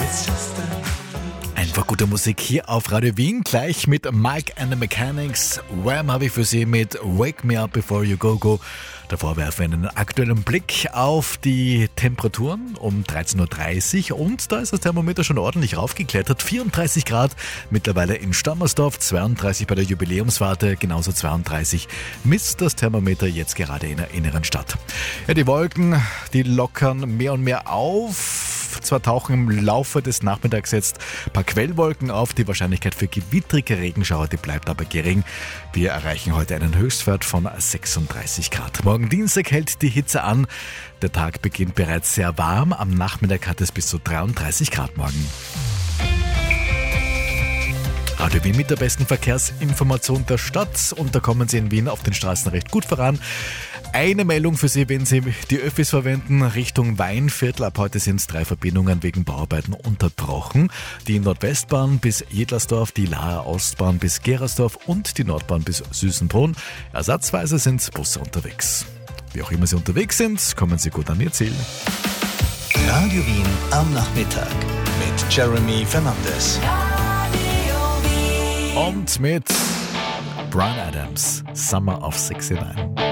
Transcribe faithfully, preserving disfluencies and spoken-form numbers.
Einfach gute Musik hier auf Radio Wien, gleich mit Mike and the Mechanics. Wham habe ich für Sie mit Wake Me Up Before You Go Go. Davor werfen wir einen aktuellen Blick auf die Temperaturen um dreizehn Uhr dreißig und da ist das Thermometer schon ordentlich raufgeklettert. vierunddreißig Grad mittlerweile in Stammersdorf, zweiunddreißig bei der Jubiläumswarte, genauso zweiunddreißig misst das Thermometer jetzt gerade in der inneren Stadt. Ja, die Wolken, die lockern mehr und mehr auf. Zwar tauchen im Laufe des Nachmittags jetzt ein paar Quellwolken auf, die Wahrscheinlichkeit für gewittrige Regenschauer, die bleibt aber gering. Wir erreichen heute einen Höchstwert von sechsunddreißig Grad. Morgen Dienstag hält die Hitze an. Der Tag beginnt bereits sehr warm. Am Nachmittag hat es bis zu dreiunddreißig Grad morgen. Radio Wien mit der besten Verkehrsinformation der Stadt und da kommen Sie in Wien auf den Straßen recht gut voran. Eine Meldung für Sie, wenn Sie die Öffis verwenden, Richtung Weinviertel. Ab heute sind es drei Verbindungen wegen Bauarbeiten unterbrochen. Die Nordwestbahn bis Jedlersdorf, die Laaer Ostbahn bis Gerersdorf und die Nordbahn bis Süßenbrunn. Ersatzweise sind Busse unterwegs. Wie auch immer Sie unterwegs sind, kommen Sie gut an Ihr Ziel. Radio Wien am Nachmittag mit Jeremy Fernandes. Und mit Bryan Adams, Summer of sixty-nine.